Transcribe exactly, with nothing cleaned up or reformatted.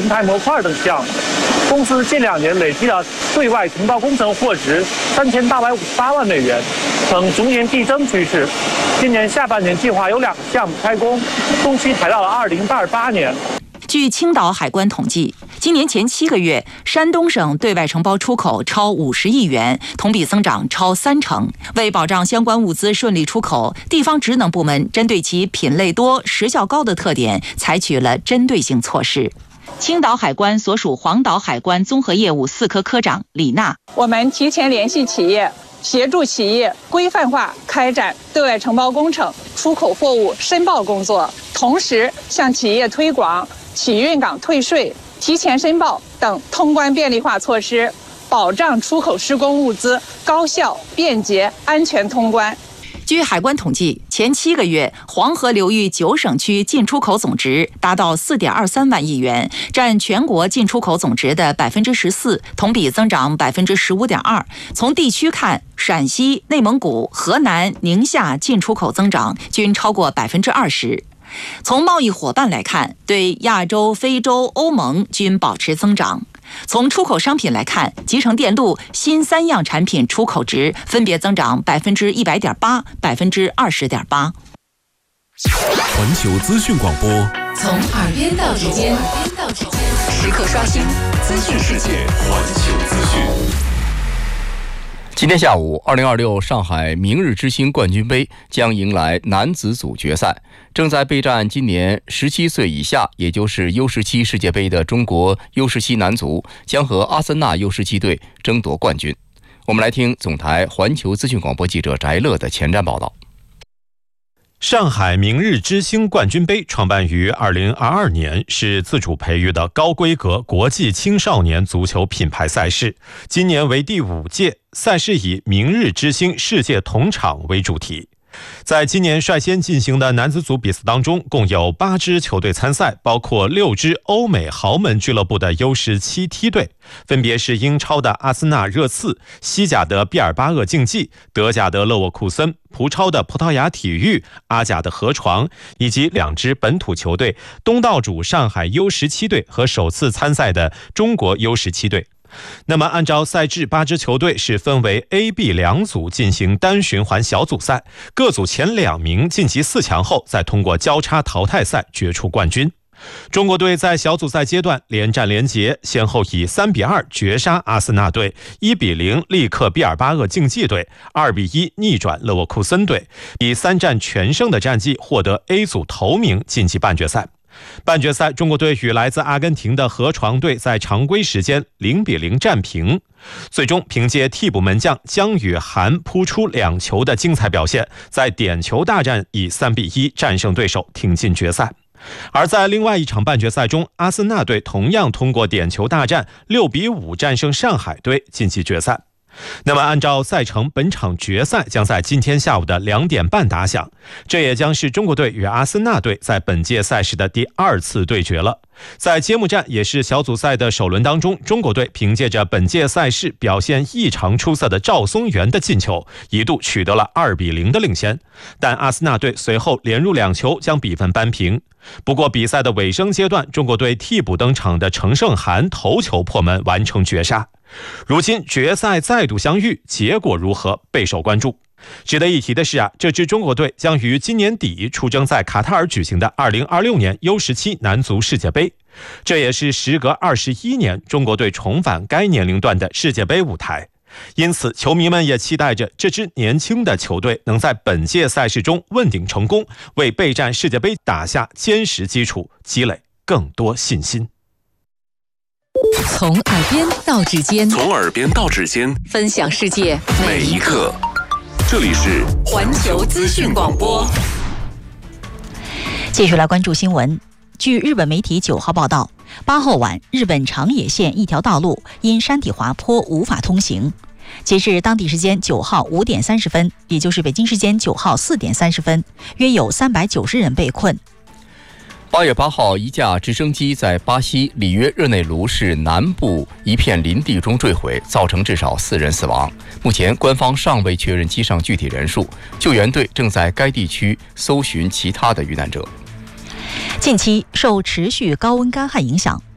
平台模块等项目。公司近两年累计的对外情报工程获值三千八百五十八万美元，呈逐年递增趋势。今年下半年计划有两个项目开工，工期排到了二零二八年。 据青岛海关统计，今年前七个月，山东省对外承包出口超五十亿元，同比增长超三成。为保障相关物资顺利出口，地方职能部门针对其品类多、时效高的特点，采取了针对性措施。青岛海关所属黄岛海关综合业务四科科长李娜： 我们提前联系企业，协助企业规范化开展对外承包工程、出口货物申报工作，同时向企业推广企运港退税、提前申报等通关便利化措施，保障出口施工物资高效、便捷、安全通关。 据海关统计，前七个月黄河流域九省区进出口总值达到四点二三万亿元，占全国进出口总值的百分之十四，同比增长百分之十五点二。从地区看，陕西、内蒙古、河南、宁夏进出口增长均超过百分之二十。从贸易伙伴来看，对亚洲、非洲、欧盟均保持增长。从出口商品来看，集成电路新三样产品出口值分别增长百分之一百点八、百分之二十点八。 环球资讯广播， 从耳边到指尖，时刻刷新资讯世界，环球资讯。 今天下午，二零二六上海明日之星冠军杯将迎来男子组决赛。正在备战今年十七岁以下，也就是 U 十七 世界杯的中国 U 十七 男足将和阿森纳 U 十七 队争夺冠军。我们来听总台环球资讯广播记者翟乐的前瞻报道。 上海明日之星冠军杯创办于二零二二年，是自主培育的高规格国际青少年足球品牌赛事，今年为第五届，赛事以明日之星世界同场为主题。在今年率先进行的男子组比赛当中，共有八支球队参赛，包括六支欧美豪门俱乐部的 U 十七 梯队，分别是英超的阿森纳热刺、西甲的毕尔巴鄂竞技、德甲的勒沃库森、葡超的葡萄牙体育、阿甲的河床，以及两支本土球队东道主上海 U 十七 队和首次参赛的中国 U 十七 队。那么按照赛制，八支球队是分为 A、B 两组进行单循环小组赛，各组前两名晋级四强后，再通过交叉淘汰赛决出冠军。中国队在小组赛阶段连战连捷，先后以三比二绝杀阿森纳队，一比零力克毕尔巴鄂竞技队，二比一逆转勒沃库森队，以三战全胜的战绩获得 A 组头名晋级半决赛。半决赛，中国队与来自阿根廷的河床队在常规时间零比零战平，最终凭借替补门将姜宇涵扑出两球的精彩表现，在点球大战以三比一战胜对手，挺进决赛。而在另外一场半决赛中，阿森纳队同样通过点球大战六比五战胜上海队，晋级决赛。那么按照赛程，本场决赛将在今天下午的两点半打响，这也将是中国队与阿森纳队在本届赛事的第二次对决了。在揭幕战也是小组赛的首轮当中，中国队凭借着本届赛事表现异常出色的赵松元的进球，一度取得了二比零的领先，但阿森纳队随后连入两球将比分扳平。不过比赛的尾声阶段，中国队替补登场的程胜涵头球破门完成绝杀。如今决赛再度相遇，结果如何备受关注。值得一提的是啊，这支中国队将于今年底出征在卡塔尔举行的二零二六年 U 十七 男足世界杯，这也是时隔二十一年中国队重返该年龄段的世界杯舞台。因此球迷们也期待着这支年轻的球队能在本届赛事中问鼎成功，为备战世界杯打下坚实基础，积累更多信心。 从耳边到指尖， 从耳边到指尖， 分享世界每一刻。这里是环球资讯广播。 继续来关注新闻。据日本媒体九号报道，八号晚，日本长野县一条道路因山体滑坡无法通行。截至当地时间九号五点三十分，也就是北京时间九号四点三十分，约有三百九十人被困。 八月八号，一架直升机在巴西里约热内卢市南部一片林地中坠毁，造成至少四人死亡。目前，官方尚未确认机上具体人数，救援队正在该地区搜寻其他的遇难者。 近期受持续高温干旱影响，